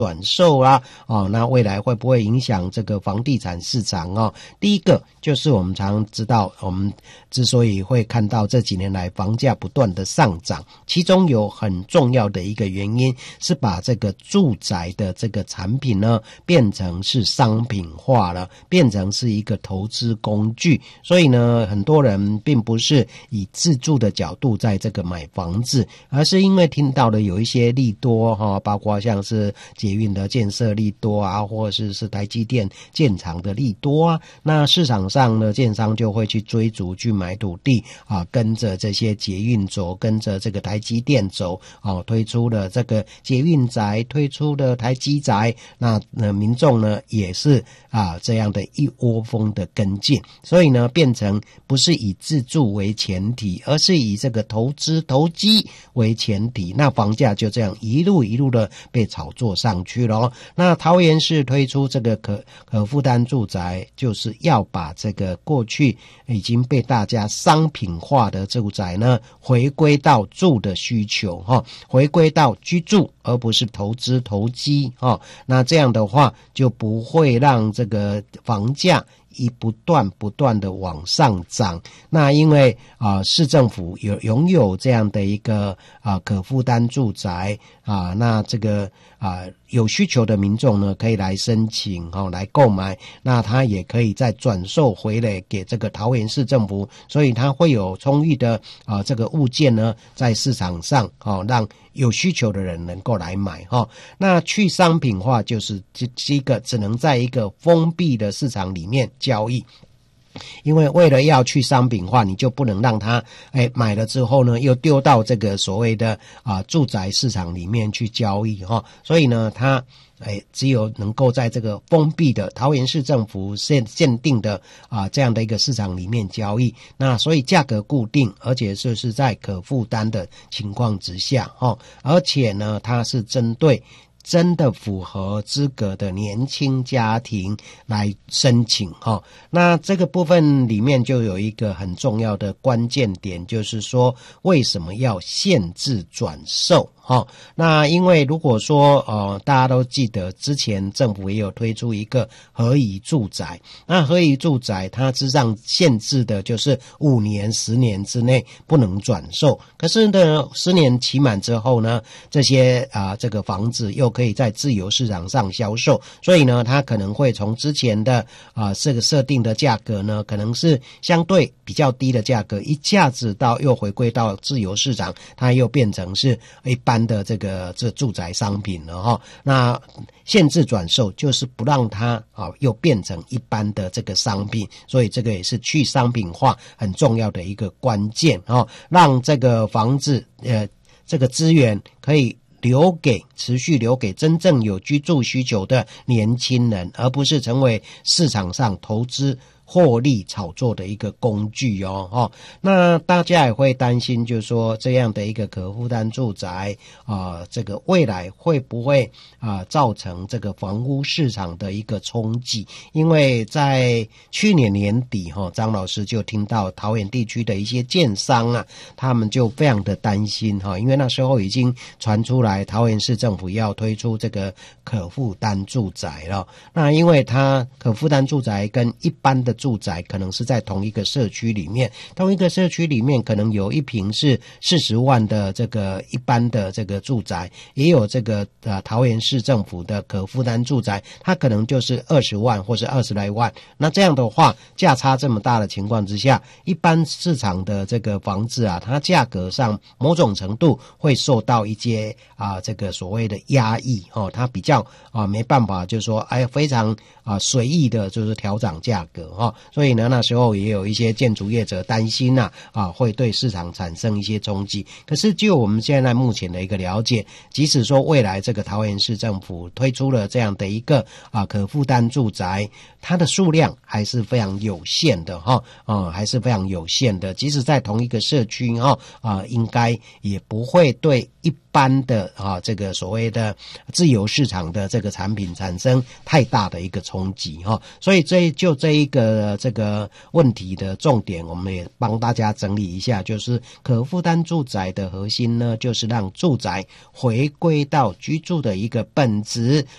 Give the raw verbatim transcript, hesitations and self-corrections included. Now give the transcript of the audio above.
转售啊，哦，那未来会不会影响这个房地产市场哦？第一个就是我们常知道，我们之所以会看到这几年来房价不断的上涨，其中有很重要的一个原因是把这个住宅的这个产品呢变成是商品化了，变成是一个投资工具。所以呢，很多人并不是以自住的角度在这个买房子，而是因为听到了有一些利多哈，包括像是捷运的建设利多啊，或者是是台积电建厂的利多啊，那市场上呢，建商就会去追逐去买土地啊，跟着这些捷运走，跟着这个台积电走啊，推出了这个捷运宅，推出了台积宅，那那民众呢也是啊这样的一窝蜂的跟进，所以呢变成不是以自住为前提，而是以这个投资投机为前提，那房价就这样一路一路的被炒作上去了。那桃园市推出这个可可负担住宅，就是要把这个过去已经被大家商品化的住宅呢，回归到住的需求哈，回归到居住，而不是投资投机哈。那这样的话，就不会让这个房价一不断不断的往上涨。那因为啊、呃，市政府有拥有这样的一个啊、呃、可负担住宅啊，那这个啊、呃、有需求的民众呢，可以来申请哦，来购买，那他也可以再转售回来给这个桃园市政府，所以他会有充裕的啊、呃、这个物件呢，在市场上哦，让有需求的人能够来买哈、哦。那去商品化就是这这个只能在一个封闭的市场里面交易。因为为了要去商品化，你就不能让他哎买了之后呢，又丢到这个所谓的啊住宅市场里面去交易哈、哦，所以呢，他哎只有能够在这个封闭的桃园市政府限限定的啊这样的一个市场里面交易，那所以价格固定，而且就是在可负担的情况之下哈、哦，而且呢，它是针对真的符合资格的年轻家庭来申请哈、哦，那这个部分里面就有一个很重要的关键点，就是说为什么要限制转售哈、哦？那因为如果说呃大家都记得之前政府也有推出一个合宜住宅，那合宜住宅它之上限制的就是五年十年之内不能转售，可是呢十年期满之后呢，这些啊、呃、这个房子又可以在自由市场上销售，所以呢它可能会从之前的啊、呃、这个设定的价格呢，可能是相对比较低的价格，一下子到又回归到自由市场，它又变成是一般的这个这住宅商品了哈。那限制转售就是不让它啊又变成一般的这个商品，所以这个也是去商品化很重要的一个关键啊，让这个房子呃这个资源可以留给持续留给真正有居住需求的年轻人，而不是成为市场上投资获利炒作的一个工具哦，哦，那大家也会担心，就是说这样的一个可负担住宅啊、呃，这个未来会不会啊、呃、造成这个房屋市场的一个冲击？因为在去年年底哈、哦，张老师就听到桃园地区的一些建商啊，他们就非常的担心哈、哦，因为那时候已经传出来桃园市政府要推出这个可负担住宅了。那因为它可负担住宅跟一般的住宅可能是在同一个社区里面，同一个社区里面可能有一坪是四十万的这个一般的这个住宅，也有这个呃桃园市政府的可负担住宅，它可能就是二十万或是二十来万。那这样的话，价差这么大的情况之下，一般市场的这个房子啊，它价格上某种程度会受到一些啊、呃、这个所谓的压抑哦，它比较啊、呃、没办法，就是说哎非常啊随意的就是调涨价格哈、哦。所以呢，那时候也有一些建筑业者担心呐、啊，啊，会对市场产生一些冲击。可是就我们现在目前的一个了解，即使说未来这个桃园市政府推出了这样的一个啊可负担住宅，它的数量还是非常有限的哈，啊，还是非常有限的。即使在同一个社区哈，啊，应该也不会对一般的啊这个所谓的自由市场的这个产品产生太大的一个冲击哈、哦。所以这就这一个这个问题的重点，我们也帮大家整理一下，就是可负担住宅的核心呢，就是让住宅回归到居住的一个本质，